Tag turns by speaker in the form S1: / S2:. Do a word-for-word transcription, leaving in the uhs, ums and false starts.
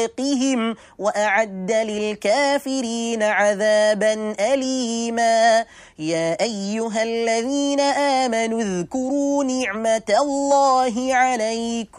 S1: قهم وأعد للكافرين عذابا أليما. يا أيها الذين آمنوا اذكروا نعمة الله عليكم